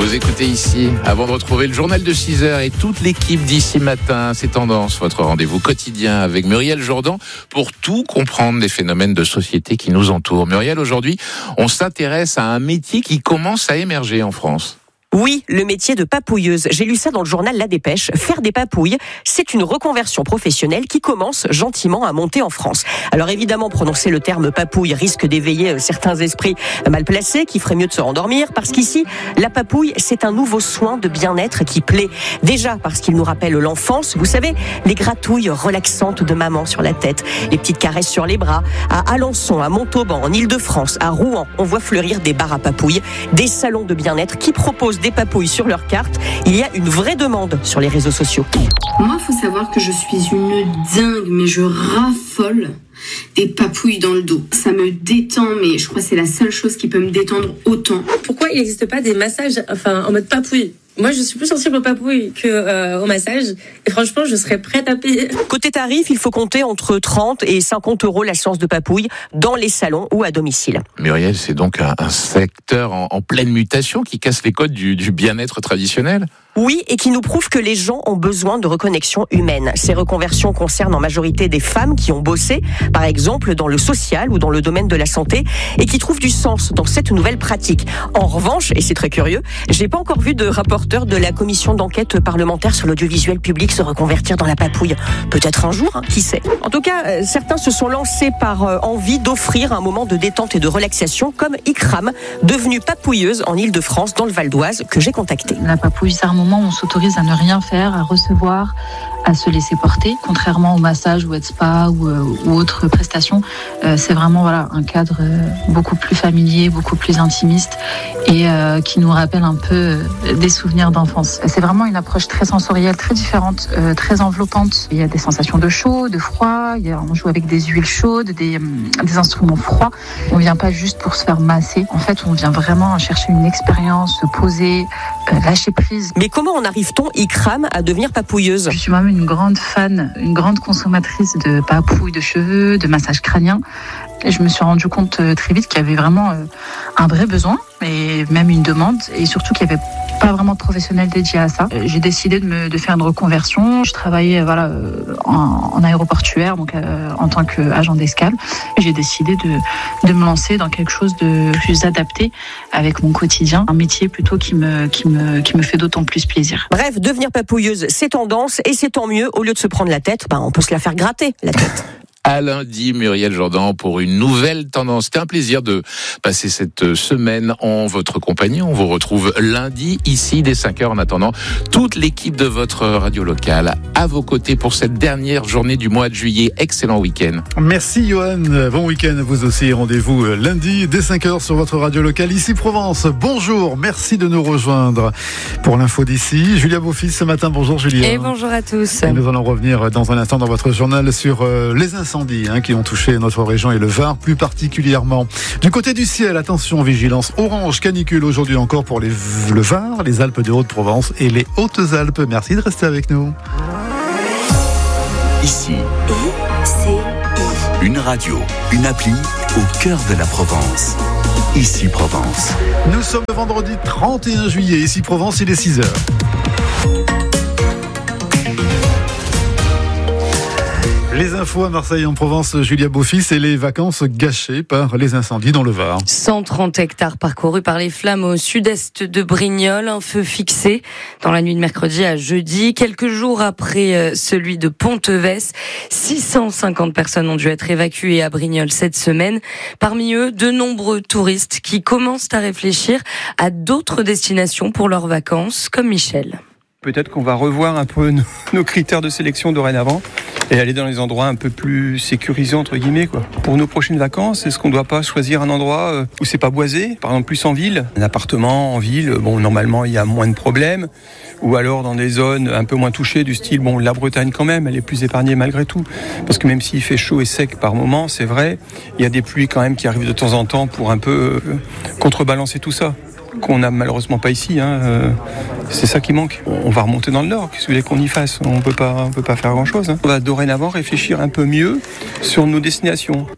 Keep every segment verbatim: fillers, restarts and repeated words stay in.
Vous écoutez ici, avant de retrouver le journal de six heures et toute l'équipe d'ici matin, c'est Tendance, votre rendez-vous quotidien avec Muriel Jourdan pour tout comprendre des phénomènes de société qui nous entourent. Muriel, aujourd'hui, on s'intéresse à un métier qui commence à émerger en France. Oui, le métier de papouilleuse. J'ai lu ça dans le journal La Dépêche. Faire des papouilles, c'est une reconversion professionnelle qui commence gentiment à monter en France. Alors évidemment, prononcer le terme papouille risque d'éveiller certains esprits mal placés qui feraient mieux de se rendormir parce qu'ici, la papouille, c'est un nouveau soin de bien-être qui plaît. Déjà parce qu'il nous rappelle l'enfance. Vous savez, les gratouilles relaxantes de maman sur la tête, les petites caresses sur les bras. À Alençon, à Montauban, en Ile-de-France, à Rouen, on voit fleurir des bars à papouilles, des salons de bien-être qui proposent des papouilles sur leur carte. Il y a une vraie demande sur les réseaux sociaux. Moi, il faut savoir que je suis une dingue, mais je raffole des papouilles dans le dos. Ça me détend, mais je crois que c'est la seule chose qui peut me détendre autant. Pourquoi il n'existe pas des massages enfin, en mode papouille ? Moi, je suis plus sensible aux papouilles qu'au euh, massage. Et franchement, je serais prête à payer. Côté tarif, il faut compter entre trente et cinquante euros la séance de papouille dans les salons ou à domicile. Muriel, c'est donc un, un secteur en, en pleine mutation qui casse les codes du, du bien-être traditionnel ? Oui, et qui nous prouve que les gens ont besoin de reconnexion humaine. Ces reconversions concernent en majorité des femmes qui ont bossé, par exemple dans le social ou dans le domaine de la santé, et qui trouvent du sens dans cette nouvelle pratique. En revanche, et c'est très curieux, j'ai pas encore vu de rapporteur de la commission d'enquête parlementaire sur l'audiovisuel public se reconvertir dans la papouille. Peut-être un jour, hein, qui sait. En tout cas, euh, certains se sont lancés par euh, envie d'offrir un moment de détente et de relaxation, comme Ikram, devenue papouilleuse en Ile-de-France, dans le Val d'Oise, que j'ai contacté. La papouille, c'est un moment où on s'autorise à ne rien faire, à recevoir, à se laisser porter, contrairement au massage ou au spa ou, euh, ou autres prestations. Euh, c'est vraiment voilà un cadre euh, beaucoup plus familier, beaucoup plus intimiste et euh, qui nous rappelle un peu euh, des souvenirs d'enfance. C'est vraiment une approche très sensorielle, très différente, euh, très enveloppante. Il y a des sensations de chaud, de froid, il y a, on joue avec des huiles chaudes, des, euh, des instruments froids. On vient pas juste pour se faire masser. En fait, on vient vraiment chercher une expérience, se poser, euh, lâcher prise. Mais comment en arrive-t-on, Ikram, à devenir papouilleuse ? Je suis même une grande fan, une grande consommatrice de papouilles de cheveux, de massages crâniens. Et je me suis rendu compte très vite qu'il y avait vraiment un vrai besoin, et même une demande, et surtout qu'il n'y avait pas vraiment de professionnels dédiés à ça. J'ai décidé de, me, de faire une reconversion. Je travaillais voilà, en, en aéroportuaire, donc euh, en tant qu'agent d'escale. J'ai décidé de, de me lancer dans quelque chose de plus adapté avec mon quotidien, un métier plutôt qui me, qui me, qui me fait d'autant plus plaisir. Bref, devenir papouilleuse, c'est tendance, et c'est tant mieux. Au lieu de se prendre la tête, ben, on peut se la faire gratter, la tête. À lundi, Muriel Jourdan, pour une nouvelle tendance. C'était un plaisir de passer cette semaine en votre compagnie. On vous retrouve lundi, ici, dès cinq heures. En attendant, toute l'équipe de votre radio locale à vos côtés pour cette dernière journée du mois de juillet. Excellent week-end. Merci, Johan. Bon week-end à vous aussi. Rendez-vous lundi, dès cinq heures, sur votre radio locale, ici Provence. Bonjour, merci de nous rejoindre pour l'info d'ici. Julia Beaufils, ce matin. Bonjour, Julia. Et bonjour à tous. Et nous allons revenir dans un instant dans votre journal sur euh, les incendies. Hein, qui ont touché notre région et le Var plus particulièrement. Du côté du ciel, attention, vigilance orange, canicule aujourd'hui encore pour les, le Var, les Alpes de Haute-Provence et les Hautes-Alpes. Merci de rester avec nous. Ici, une radio, une appli au cœur de la Provence. Ici Provence. Nous sommes le vendredi trente et un juillet. Ici Provence, il est six heures. Les infos à Marseille en Provence, Julia Beaufils, et les vacances gâchées par les incendies dans le Var. cent trente hectares parcourus par les flammes au sud-est de Brignoles, un feu fixé dans la nuit de mercredi à jeudi, quelques jours après celui de Ponteves. six cent cinquante personnes ont dû être évacuées à Brignoles cette semaine. Parmi eux, de nombreux touristes qui commencent à réfléchir à d'autres destinations pour leurs vacances, comme Michel. Peut-être qu'on va revoir un peu nos, nos critères de sélection dorénavant et aller dans les endroits un peu plus sécurisés, entre guillemets, quoi. Pour nos prochaines vacances, est-ce qu'on ne doit pas choisir un endroit où c'est pas boisé, par exemple plus en ville ? Un appartement en ville, bon, normalement, il y a moins de problèmes. Ou alors dans des zones un peu moins touchées, du style, bon, la Bretagne quand même, elle est plus épargnée malgré tout. Parce que même s'il fait chaud et sec par moment, c'est vrai, il y a des pluies quand même qui arrivent de temps en temps pour un peu euh, contrebalancer tout ça. Qu'on n'a malheureusement pas ici, hein. euh, c'est ça qui manque. On va remonter dans le nord, qu'est-ce que vous voulez qu'on y fasse ? On peut pas, on peut pas faire grand-chose. Hein. On va dorénavant réfléchir un peu mieux sur nos destinations.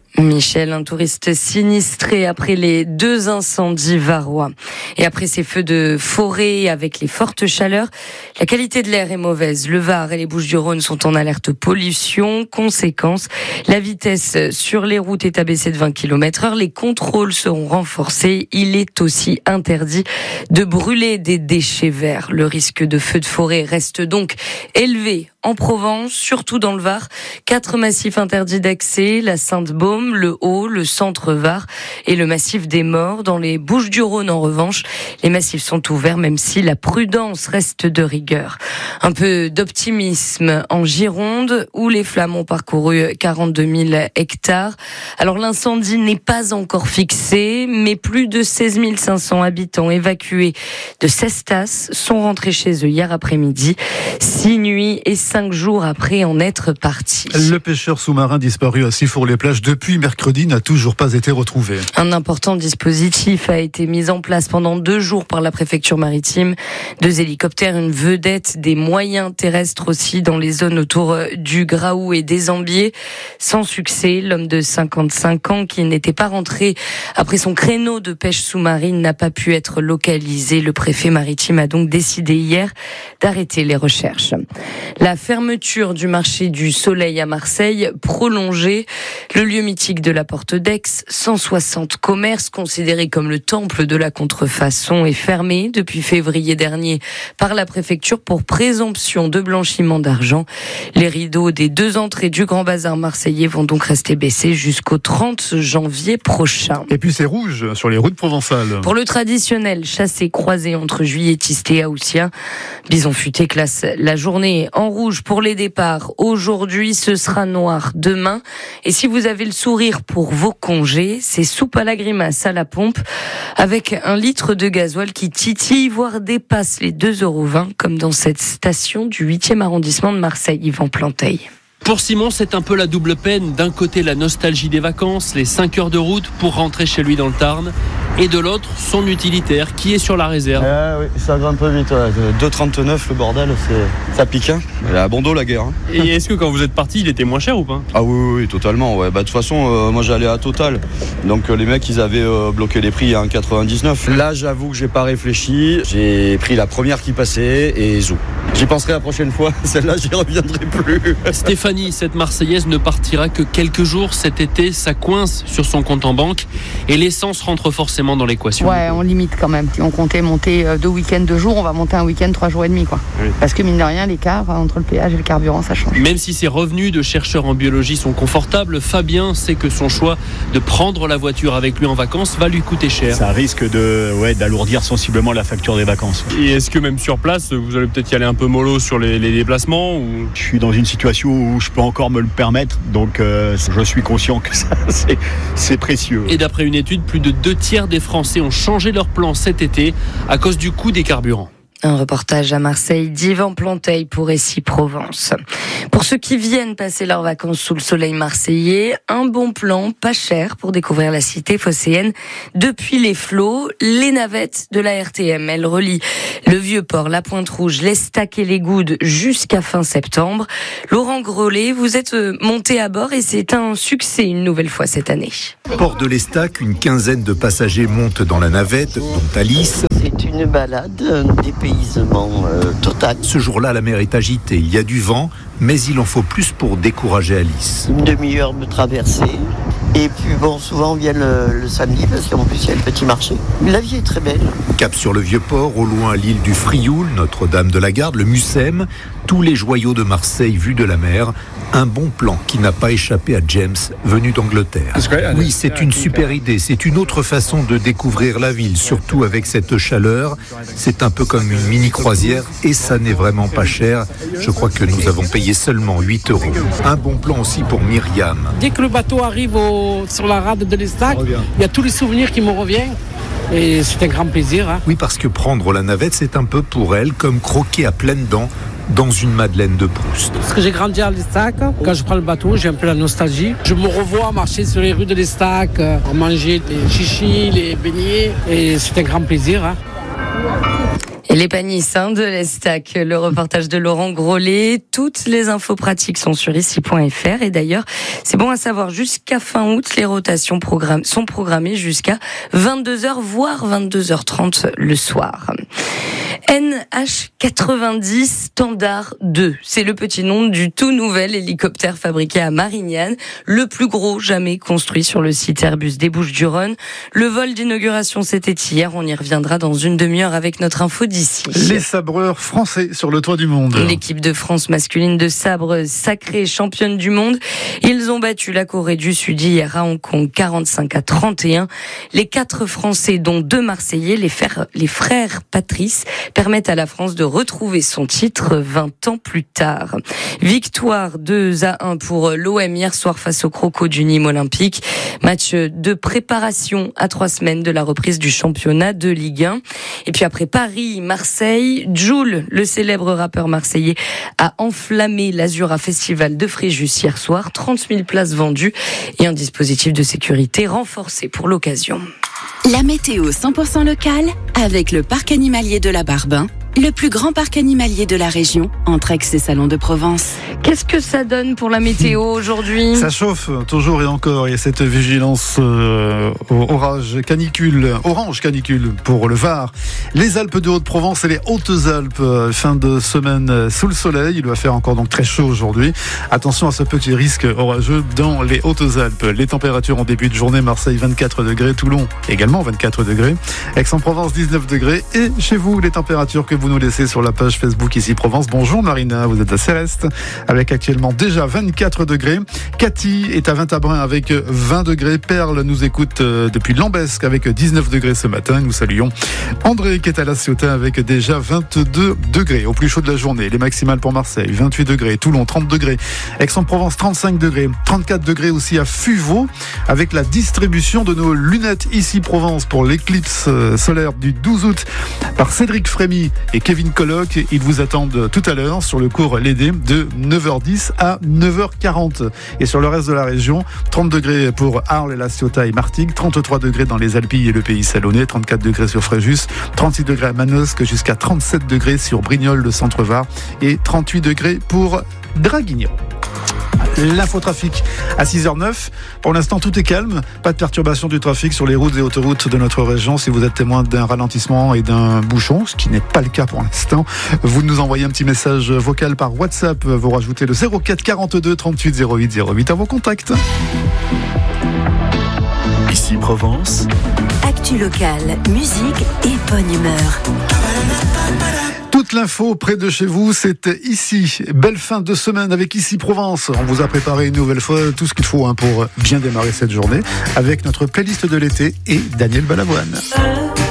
Michel, un touriste sinistré après les deux incendies varois. Et après ces feux de forêt avec les fortes chaleurs, la qualité de l'air est mauvaise. Le Var et les Bouches-du-Rhône sont en alerte pollution. Conséquence, la vitesse sur les routes est abaissée de vingt kilomètres heure. Les contrôles seront renforcés. Il est aussi interdit de brûler des déchets verts. Le risque de feux de forêt reste donc élevé en Provence, surtout dans le Var. Quatre massifs interdits d'accès, la Sainte-Baume, le Haut, le Centre Var et le massif des Morts. Dans les Bouches-du-Rhône, en revanche, les massifs sont ouverts, même si la prudence reste de rigueur. Un peu d'optimisme en Gironde, où les flammes ont parcouru quarante-deux mille hectares. Alors l'incendie n'est pas encore fixé, mais plus de seize mille cinq cents habitants évacués de Cestas sont rentrés chez eux hier après-midi. Six nuits et cinq jours après en être partis. Le pêcheur sous-marin disparu à Sifour-les-Plages depuis mercredi n'a toujours pas été retrouvé. Un important dispositif a été mis en place pendant deux jours par la préfecture maritime. Deux hélicoptères, une vedette, des moyens terrestres aussi dans les zones autour du Graou et des Ambiers. Sans succès, l'homme de cinquante-cinq ans qui n'était pas rentré après son créneau de pêche sous-marine n'a pas pu être localisé. Le préfet maritime a donc décidé hier d'arrêter les recherches. La fermeture du marché du Soleil à Marseille prolongée. Le lieu mythique de la Porte d'Aix, cent soixante commerces considérés comme le temple de la contrefaçon, est fermé depuis février dernier par la préfecture pour présomption de blanchiment d'argent. Les rideaux des deux entrées du Grand Bazar marseillais vont donc rester baissés jusqu'au trente janvier prochain. Et puis c'est rouge sur les routes provençales. Pour le traditionnel chassé-croisé entre Juilletiste et Aoussien, Bison Futé classe la journée en rouge pour les départs. Aujourd'hui, ce sera noir demain. Et si vous avez le sourire pour vos congés, c'est soupe à la grimace à la pompe avec un litre de gasoil qui titille, voire dépasse les deux euros vingt, comme dans cette station du huitième arrondissement de Marseille, Yvan Planteil. Pour Simon, c'est un peu la double peine. D'un côté, la nostalgie des vacances, les cinq heures de route pour rentrer chez lui dans le Tarn. Et de l'autre, son utilitaire qui est sur la réserve. Ah oui, ça va un peu vite. Ouais. deux trente-neuf, le bordel, c'est... ça pique. Hein. Elle a bon dos, la guerre. Hein. Et est-ce que quand vous êtes parti, il était moins cher ou pas ? Ah oui, oui, oui, totalement. Ouais. Bah, de toute façon, euh, moi j'allais à Total. Donc euh, les mecs, ils avaient euh, bloqué les prix à un virgule quatre-vingt-dix-neuf. Là, j'avoue que j'ai pas réfléchi. J'ai pris la première qui passait et zou. J'y penserai la prochaine fois. Celle-là, j'y reviendrai plus. Stéphanie, cette Marseillaise, ne partira que quelques jours cet été. Ça coince sur son compte en banque et l'essence rentre forcément dans l'équation. Ouais, on limite quand même. Si on comptait monter deux week-ends, deux jours, on va monter un week-end, trois jours et demi, quoi. Oui. Parce que mine de rien, l'écart entre le péage et le carburant, ça change. Même si ses revenus de chercheur en biologie sont confortables, Fabien sait que son choix de prendre la voiture avec lui en vacances va lui coûter cher. Ça risque de, ouais, d'alourdir sensiblement la facture des vacances. Et est-ce que même sur place, vous allez peut-être y aller un peu mollo sur les, les déplacements ou... Je suis dans une situation où je peux encore me le permettre, donc euh, je suis conscient que ça, c'est, c'est précieux. Et d'après une étude, plus de deux tiers des Français ont changé leur plan cet été à cause du coût des carburants. Un reportage à Marseille d'Yvan Planteil pour R C I Provence. Pour ceux qui viennent passer leurs vacances sous le soleil marseillais, un bon plan, pas cher, pour découvrir la cité phocéenne depuis les flots, les navettes de la R T M. Elles relient le Vieux-Port, la Pointe-Rouge, l'Estac et les Goudes jusqu'à fin septembre. Laurent Grellet, vous êtes monté à bord et c'est un succès une nouvelle fois cette année. Port de l'Estac, une quinzaine de passagers montent dans la navette, dont Alice. C'est une balade, un dépaysement euh, total. Ce jour-là, la mer est agitée, il y a du vent, mais il en faut plus pour décourager Alice. Une demi-heure de traversée. Et puis bon, souvent on vient le, le samedi parce qu'en plus il y a le petit marché. La vie est très belle. Cap sur le Vieux-Port, au loin l'île du Frioul, Notre-Dame de la Garde, le Mucem, tous les joyaux de Marseille vus de la mer. Un bon plan qui n'a pas échappé à James, venu d'Angleterre. Oui, c'est une super idée. C'est une autre façon de découvrir la ville, surtout avec cette chaleur. C'est un peu comme une mini-croisière et ça n'est vraiment pas cher. Je crois que nous avons payé seulement huit euros. Un bon plan aussi pour Myriam. Dès que le bateau arrive au, sur la rade de l'Estac, il y a tous les souvenirs qui me reviennent. Et c'est un grand plaisir. Hein. Oui, parce que prendre la navette, c'est un peu pour elle comme croquer à pleines dents dans une madeleine de Proust. Parce que j'ai grandi à l'Estac, quand je prends le bateau, j'ai un peu la nostalgie. Je me revois marcher sur les rues de l'Estac, manger les chichis, les beignets, et c'est un grand plaisir. Hein. Et les panisses hein, de l'Estac, le reportage de Laurent Grollet. Toutes les infos pratiques sont sur ici point f r. Et d'ailleurs, c'est bon à savoir, jusqu'à fin août, les rotations programme, sont programmées jusqu'à vingt-deux heures, voire vingt-deux heures trente le soir. N H quatre-vingt-dix Standard deux, c'est le petit nom du tout nouvel hélicoptère fabriqué à Marignane, le plus gros jamais construit sur le site Airbus des Bouches-du-Rhône. Le vol d'inauguration, c'était hier, on y reviendra dans une demi-heure avec notre info d'ici. Les sabreurs français sur le toit du monde. L'équipe de France masculine de sabre sacrée championne du monde. Ils ont battu la Corée du Sud hier à Hong Kong quarante-cinq à trente et un. Les quatre Français, dont deux Marseillais, les frères, les frères Patrice, permettent à la France de retrouver son titre vingt ans plus tard. Victoire deux à un pour l'O M hier soir face aux Crocos du Nîmes Olympique. Match de préparation à trois semaines de la reprise du championnat de Ligue un. Et puis après Paris, Marseille, Jul, le célèbre rappeur marseillais, a enflammé l'Azura Festival de Fréjus hier soir. trente mille places vendues et un dispositif de sécurité renforcé pour l'occasion. La météo cent pour cent locale avec le parc animalier de la Barbin, le plus grand parc animalier de la région, entre Aix et Salon de Provence. Qu'est-ce que ça donne pour la météo aujourd'hui ? Ça chauffe toujours et encore. Il y a cette vigilance euh, orage canicule, orange canicule pour le Var, les Alpes de Haute-Provence et les Hautes-Alpes. Fin de semaine sous le soleil. Il va faire encore donc très chaud aujourd'hui. Attention à ce petit risque orageux dans les Hautes-Alpes. Les températures en début de journée: Marseille vingt-quatre degrés, Toulon également vingt-quatre degrés, Aix-en-Provence dix-neuf degrés. Et chez vous, les températures que vous nous laissez sur la page Facebook ici Provence. Bonjour Marina, vous êtes à Céreste avec actuellement déjà vingt-quatre degrés. Cathy est à Vintabrin avec vingt degrés. Perle nous écoute depuis Lambesc avec dix-neuf degrés ce matin. Nous saluons André qui est à La Ciotat avec déjà vingt-deux degrés. Au plus chaud de la journée, les maximales pour Marseille vingt-huit degrés, Toulon trente degrés, Aix-en-Provence trente-cinq degrés, trente-quatre degrés aussi à Fuveau avec la distribution de nos lunettes ici Provence pour l'éclipse solaire du douze août par Cédric Frémy et Kevin Colloc. Ils vous attendent tout à l'heure sur le cours L E D de neuf heures dix à neuf heures quarante. Et sur le reste de la région, trente degrés pour Arles, La Ciotat et Martigues, trente-trois degrés dans les Alpilles et le Pays Salonnais, trente-quatre degrés sur Fréjus, trente-six degrés à Manosque, jusqu'à trente-sept degrés sur Brignoles, le centre-Var, et trente-huit degrés pour Draguignan. L'infotrafic à six heures neuf. Pour l'instant, tout est calme. Pas de perturbation du trafic sur les routes et autoroutes de notre région. Si vous êtes témoin d'un ralentissement et d'un bouchon, ce qui n'est pas le cas pour l'instant, vous nous envoyez un petit message vocal par WhatsApp. Vous rajoutez le zéro quatre quarante-deux trente-huit zéro huit zéro huit à vos contacts. Ici Provence. Actu locale, musique et bonne humeur. Toute l'info près de chez vous, c'est ici. Belle fin de semaine avec Ici Provence. On vous a préparé une nouvelle fois tout ce qu'il faut hein, pour bien démarrer cette journée avec notre playlist de l'été et Daniel Balavoine.